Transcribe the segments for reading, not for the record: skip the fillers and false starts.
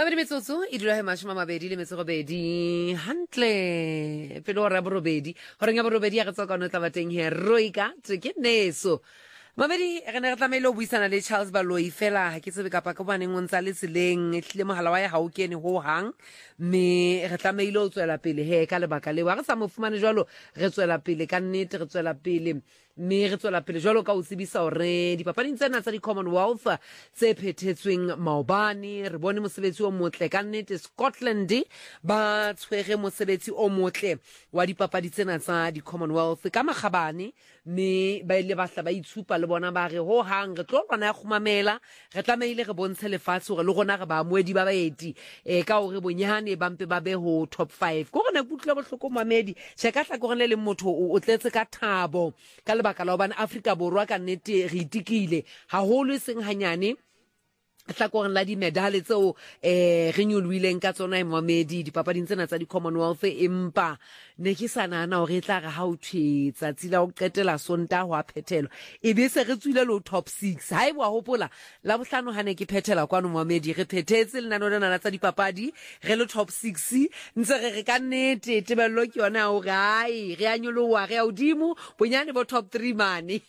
Mabedi metsotso e dula he mashome a mabedi le metso robedi hantle pele o ra borobedi horeng ya borobedi ya re tswa ka no tla bateng he roika ke neso mabedi re ne re tlameile o buisana le Charles Baloi fela ha ke tsebe kapa ka baneng o ntsa le tseleng ehlile mohala wa ya ha o kene ho hang me re tlameile o tswela pele he ka lebaka le wa re sa mo fumane jwalo re tswela pele ka nnete re tswela pele me re tswela pele jwalo ka o tsebisa hore dipapading tsena tsa di Commonwealth tse phethetsweng maobane re bone mosebetsi o motle ka nnete Scotland ba tshwere mosebetsi o motle wa dipapadi tsena tsa di Commonwealth ka makgabane me ba ile ba hla ba itshupa le bona ba re ho hang re tlo rona ya khumamela re tlameile re bontshe lefatshe hore le gona re ba amoedi ba baeti ka hore bonyane ba mpe ba be ho top 5 go rena kutlwa bohloko mamedi sheka tla go rena le motho o tletse ka thabo ka lebaka la hobane Afrika Borwa ka nnete re itikile haholo seng hanyane tla go rena la di medal tseo re nyolwileng ka tsona e mamedi dipapading tsena tsa di Commonwealth empa ne ke sana na hore tla re ha o thwetsa tsila o qetela sonta ho a phethelwa e be se re tswile lo top 6 ha e bua hopola la bohlano ha ne ke phethela kwano mamedi re phethetse le nano lena tsa dipapadi re le top 6 ntse re ka nnete tebello ke yona hore ai re a nyoloha re a udimo bonyane bo top 3 mane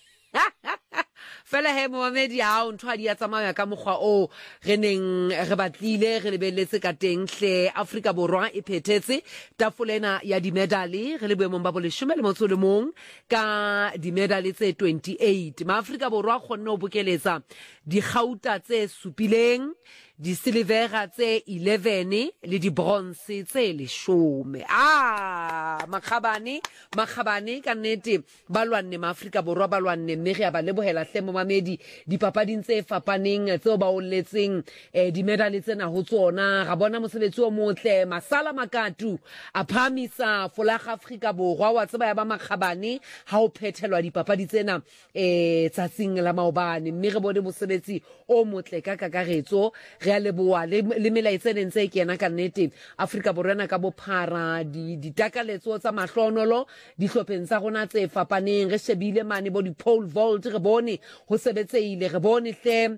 fela he Mohamedi ha o ntho a di a tsamaya ka mokgwa o re neng re batlile re lebeletse ka teng hle Afrika Borwa e phethetse tafolena ya di medali re le boemong ba boleshome le motso le mong ka di medali tse 28 ma Afrika Borwa khonne o bokeletsa di gauta tse supileng di silvera tse 11 le di bronze tse 10 makgabane ka nnete ba lwanne ma Afrika Borwa ba lwanne mme re a ba lebohela hle Momamedi dipapading tse fapaneng tseo ba olletseng di medal tsena ho tsona ra bona mosebetsi o motle Masala Makatu a phamisa folaga Afrika Borwa wa tseba ya ba makgabane ha o phethelwa dipapadi tsena tsatsing la maobane mme re bone mosebetsi o motle ka kakaretso re a leboa le melaetsene ntse ke yena ka nnete Afrika Borwa ka bophara di takaletso tsa mahlonolo di hlopheng tsa rona tse fapaneng re shebile mane bo di pole vault re bone ho sebetseile re bone hle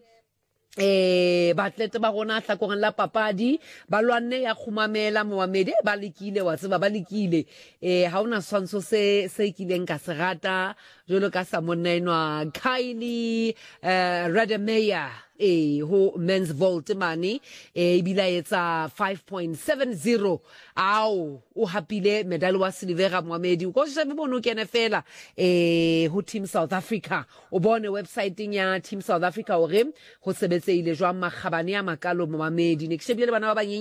batlete ba rona hlakoreng la papadi ba lwanne ya khumamela Mohamedi ba lekile wa tseba ba lekile ha ona swantsho se kileng ka serata jolo ka sa monenwa Kylie Rademeyer ho men's vault mane ibila etsa 5.70 au o hapile medal wa silvera Mohamedi go se bono kene fela ho Team South Africa o bone website ya Team South Africa hore ho sebetseile jwa makgabane ya makalo Mohamedi ne ke shebile bana ba